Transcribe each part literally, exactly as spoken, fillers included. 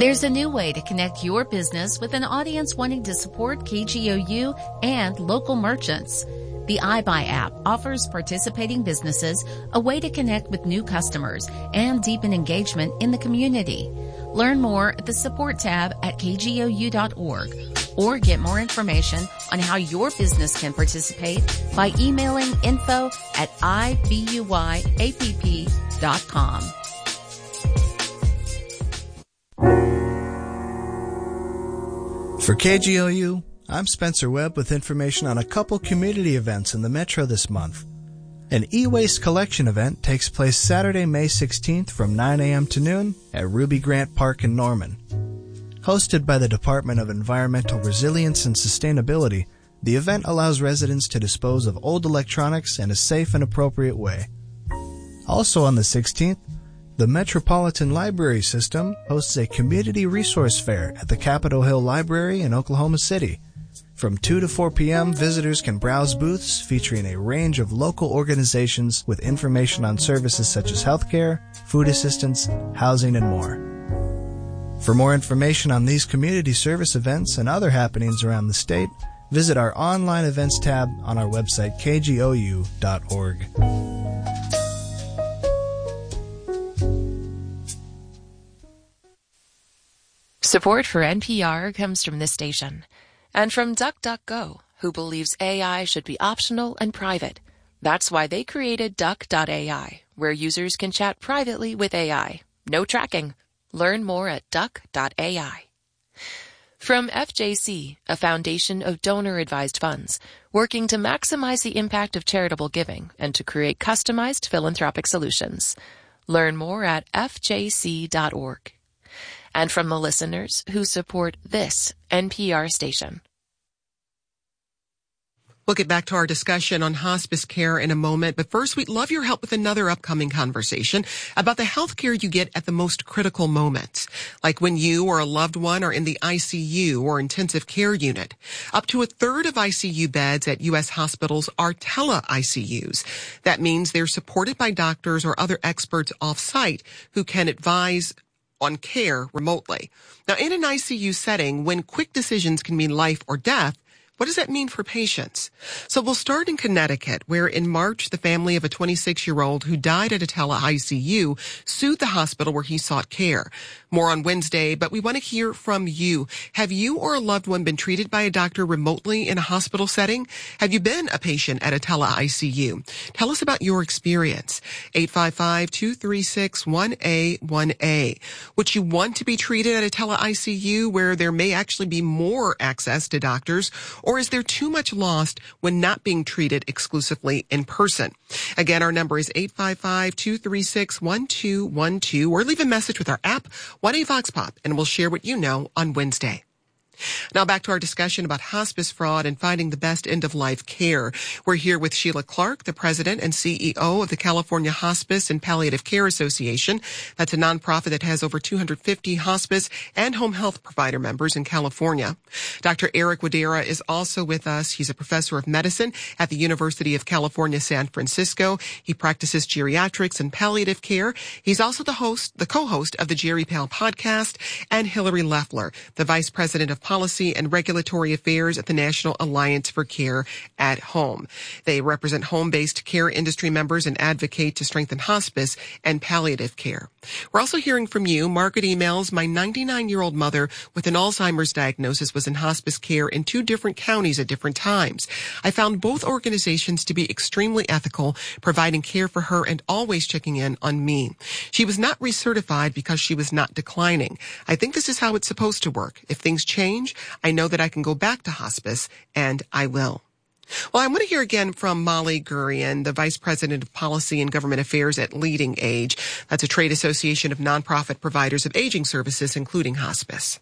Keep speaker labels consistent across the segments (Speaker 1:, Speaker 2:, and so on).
Speaker 1: There's a new way to connect your business with an audience wanting to support K G O U and local merchants. The iBuy app offers participating businesses a way to connect with new customers and deepen engagement in the community. Learn more at the support tab at k g o u dot org or get more information on how your business can participate by emailing info at i b u y app dot com.
Speaker 2: For K G O U, I'm Spencer Webb with information on a couple community events in the Metro this month. An e-waste collection event takes place Saturday, May sixteenth from nine a.m. to noon at Ruby Grant Park in Norman. Hosted by the Department of Environmental Resilience and Sustainability, the event allows residents to dispose of old electronics in a safe and appropriate way. Also on the sixteenth, the Metropolitan Library System hosts a community resource fair at the Capitol Hill Library in Oklahoma City. From two to four p.m., visitors can browse booths featuring a range of local organizations with information on services such as healthcare, food assistance, housing, and more. For more information on these community service events and other happenings around the state, visit our online events tab on our website, k g o u dot org.
Speaker 3: Support for N P R comes from this station and from DuckDuckGo, who believes A I should be optional and private. That's why they created Duck dot A I, where users can chat privately with A I. No tracking. Learn more at Duck dot A I. From F J C, a foundation of donor-advised funds, working to maximize the impact of charitable giving and to create customized philanthropic solutions. Learn more at f j c dot org. And from the listeners who support this N P R station.
Speaker 4: We'll get back to our discussion on hospice care in a moment, but first we'd love your help with another upcoming conversation about the health care you get at the most critical moments, like when you or a loved one are in the I C U or intensive care unit. Up to a third of I C U beds at U S hospitals are tele-I C Us. That means they're supported by doctors or other experts off-site who can advise on care remotely. Now, in an I C U setting, when quick decisions can mean life or death, what does that mean for patients? So we'll start in Connecticut, where in March, the family of a twenty-six-year-old who died at a tele-I C U sued the hospital where he sought care. More on Wednesday, but we want to hear from you. Have you or a loved one been treated by a doctor remotely in a hospital setting? Have you been a patient at a tele-I C U? Tell us about your experience. eight five five, two three six, one A one A. Would you want to be treated at a tele-I C U where there may actually be more access to doctors? Or is there too much lost when not being treated exclusively in person? Again, our number is eight five five, two three six, one two one two, or leave a message with our app, one A Vox Pop, and we'll share what you know on Wednesday. Now back to our discussion about hospice fraud and finding the best end-of-life care. We're here with Sheila Clark, the president and C E O of the California Hospice and Palliative Care Association. That's a nonprofit that has over two hundred fifty hospice and home health provider members in California. Doctor Eric Wadera is also with us. He's a professor of medicine at the University of California, San Francisco. He practices geriatrics and palliative care. He's also the host, the co-host of the Jerry Pal podcast, and Hillary Leffler, the vice president of Policy and Regulatory Affairs at the National Alliance for Care at Home. They represent home-based care industry members and advocate to strengthen hospice and palliative care. We're also hearing from you. Margaret emails, my ninety-nine-year-old mother with an Alzheimer's diagnosis was in hospice care in two different counties at different times. I found both organizations to be extremely ethical, providing care for her and always checking in on me. She was not recertified because she was not declining. I think this is how it's supposed to work. If things change, I know that I can go back to hospice, and I will. Well, I want to hear again from Molly Gurian, the Vice President of Policy and Government Affairs at Leading Age. That's a trade association of nonprofit providers of aging services, including hospice.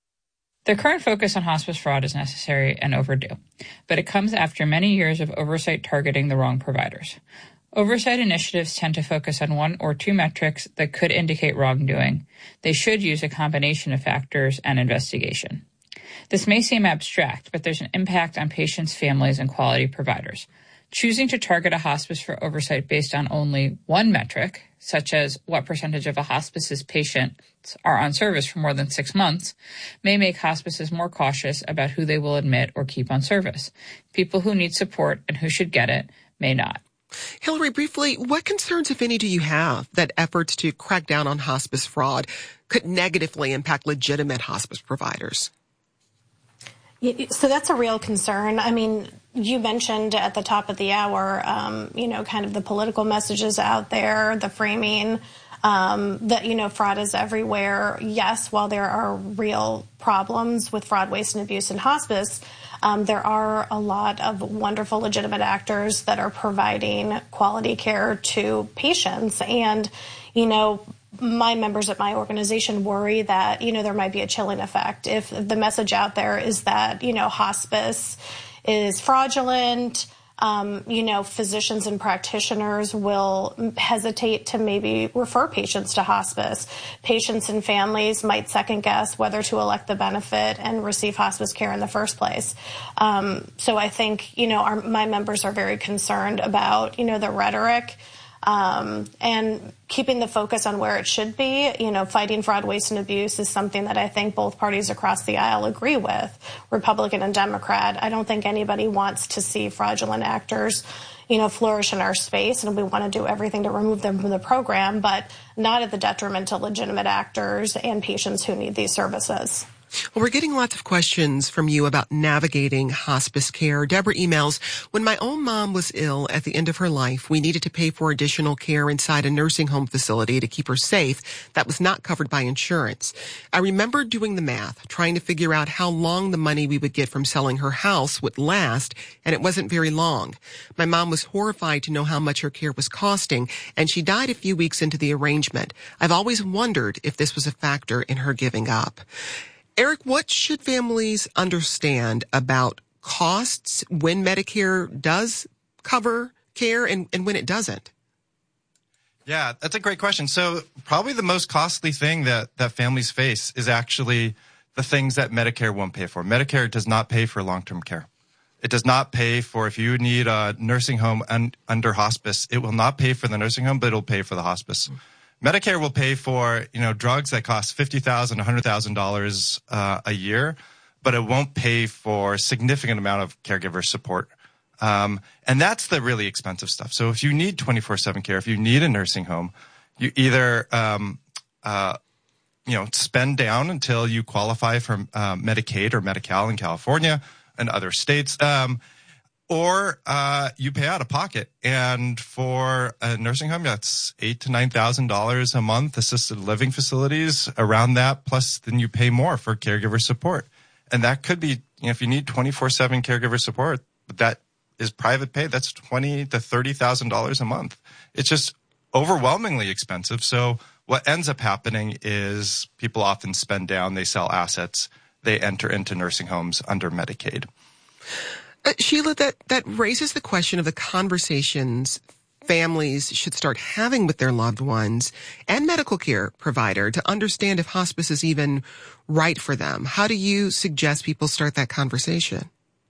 Speaker 5: The current focus on hospice fraud is necessary and overdue, but it comes after many years of oversight targeting the wrong providers. Oversight initiatives tend to focus on one or two metrics that could indicate wrongdoing. They should use a combination of factors and investigation. This may seem abstract, but there's an impact on patients, families, and quality providers. Choosing to target a hospice for oversight based on only one metric, such as what percentage of a hospice's patients are on service for more than six months, may make hospices more cautious about who they will admit or keep on service. People who need support and who should get it may not.
Speaker 4: Hillary, briefly, what concerns, if any, do you have that efforts to crack down on hospice fraud could negatively impact legitimate hospice providers?
Speaker 6: So that's a real concern. I mean, you mentioned at the top of the hour, um, you know, kind of the political messages out there, the framing, um, that, you know, fraud is everywhere. Yes, while there are real problems with fraud, waste, and abuse in hospice, um, there are a lot of wonderful, legitimate actors that are providing quality care to patients. And, you know, my members at my organization worry that, you know, there might be a chilling effect if the message out there is that, you know, hospice is fraudulent. Um, you know, physicians and practitioners will hesitate to maybe refer patients to hospice. Patients and families might second guess whether to elect the benefit and receive hospice care in the first place. Um, so I think, you know, our, my members are very concerned about, you know, the rhetoric Um, and keeping the focus on where it should be. You know, fighting fraud, waste, and abuse is something that I think both parties across the aisle agree with, Republican and Democrat. I don't think anybody wants to see fraudulent actors, you know, flourish in our space, and we want to do everything to remove them from the program, but not at the detriment to legitimate actors and patients who need these services.
Speaker 4: Well, we're getting lots of questions from you about navigating hospice care. Deborah emails, when my own mom was ill at the end of her life, we needed to pay for additional care inside a nursing home facility to keep her safe. That was not covered by insurance. I remember doing the math, trying to figure out how long the money we would get from selling her house would last, and it wasn't very long. My mom was horrified to know how much her care was costing, and she died a few weeks into the arrangement. I've always wondered if this was a factor in her giving up. Eric, what should families understand about costs when Medicare does cover care and, and when it doesn't?
Speaker 7: Yeah, that's a great question. So probably the most costly thing that, that families face is actually the things that Medicare won't pay for. Medicare does not pay for long-term care. It does not pay for, if you need a nursing home un, under hospice, it will not pay for the nursing home, but it'll pay for the hospice. Mm-hmm. Medicare will pay for, you know, drugs that cost fifty thousand dollars, one hundred thousand dollars uh, a year, but it won't pay for a significant amount of caregiver support. Um, and that's the really expensive stuff. So if you need twenty-four seven care, if you need a nursing home, you either, um, uh, you know, spend down until you qualify for uh, Medicaid or Medi-Cal in California and other states, um, or uh, you pay out of pocket. And for a nursing home, that's eight to nine thousand dollars a month. Assisted living facilities around that, plus then you pay more for caregiver support. And that could be, you know, if you need twenty-four seven caregiver support, that is private pay. That's twenty to thirty thousand dollars a month. It's just overwhelmingly expensive. So what ends up happening is people often spend down. They sell assets. They enter into nursing homes under Medicaid.
Speaker 4: Uh, Sheila, that, that raises the question of the conversations families should start having with their loved ones and medical care provider to understand if hospice is even right for them. How do you suggest people start that conversation?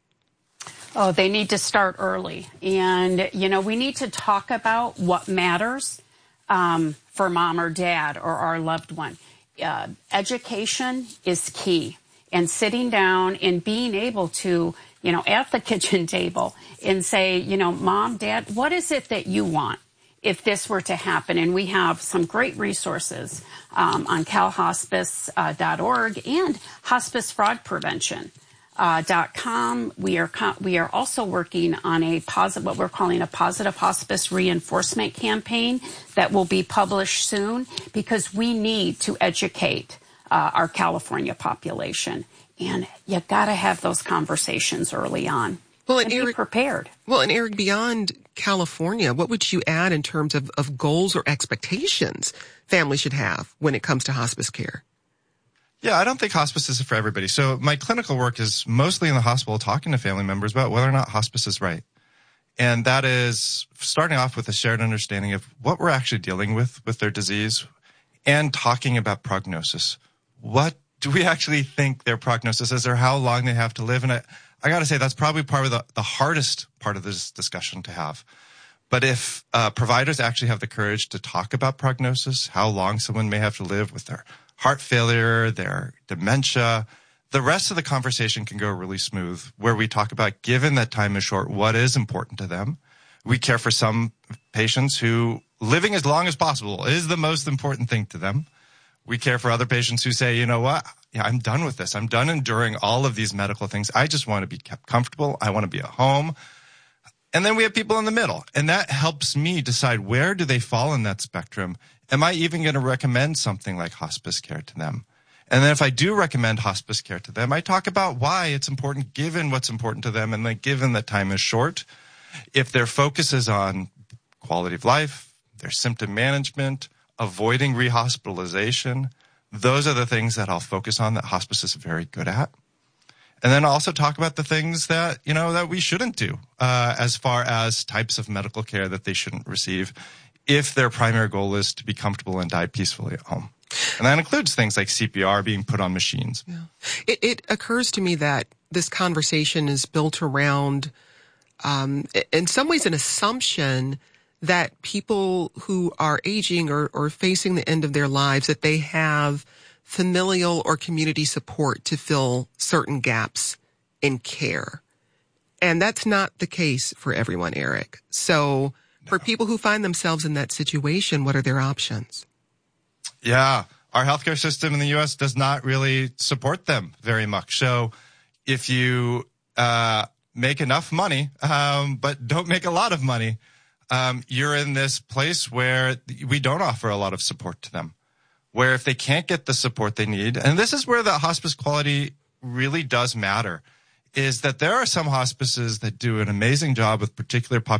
Speaker 8: Oh, they need to start early. And, you know, we need to talk about what matters um, for mom or dad or our loved one. Uh, education is key. And sitting down and being able to, you know, at the kitchen table and say, you know, mom, dad, what is it that you want if this were to happen? And we have some great resources um, on cal hospice dot org and hospice fraud prevention dot com. We are we are also working on a positive, what we're calling a positive hospice reinforcement campaign that will be published soon, because we need to educate Uh, our California population. And you got to have those conversations early on. Well, and, and Eric, be prepared.
Speaker 4: Well, and Eric, beyond California, what would you add in terms of, of goals or expectations families should have when it comes to hospice care?
Speaker 7: Yeah, I don't think hospice is for everybody. So my clinical work is mostly in the hospital talking to family members about whether or not hospice is right. And that is starting off with a shared understanding of what we're actually dealing with with their disease and talking about prognosis. What do we actually think their prognosis is, or how long they have to live? And I, I got to say, that's probably part of the, the hardest part of this discussion to have. But if uh, providers actually have the courage to talk about prognosis, how long someone may have to live with their heart failure, their dementia, the rest of the conversation can go really smooth, where we talk about, given that time is short, what is important to them. We care for some patients who living as long as possible is the most important thing to them. We care for other patients who say, you know what, yeah, I'm done with this. I'm done enduring all of these medical things. I just want to be kept comfortable. I want to be at home. And then we have people in the middle, and that helps me decide where do they fall in that spectrum. Am I even going to recommend something like hospice care to them? And then if I do recommend hospice care to them, I talk about why it's important given what's important to them, and then given that time is short. If their focus is on quality of life, their symptom management, avoiding rehospitalization, those are the things that I'll focus on that hospice is very good at. And then also talk about the things that, you know, that we shouldn't do uh, as far as types of medical care that they shouldn't receive if their primary goal is to be comfortable and die peacefully at home. And that includes things like C P R, being put on machines.
Speaker 4: Yeah. It, it occurs to me that this conversation is built around, um, in some ways, an assumption that people who are aging or, or facing the end of their lives, that they have familial or community support to fill certain gaps in care. And that's not the case for everyone, Eric. So for people who find themselves in that situation, what are their options?
Speaker 7: Yeah, our healthcare system in the U S does not really support them very much. So if you uh, make enough money, um, but don't make a lot of money, um, you're in this place where we don't offer a lot of support to them. Where if they can't get the support they need, and this is where the hospice quality really does matter, is that there are some hospices that do an amazing job with particular populations